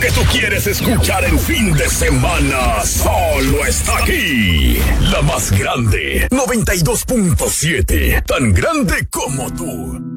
que tú quieres escuchar en fin de semana solo está aquí. La más grande, 92.7, tan grande como tú.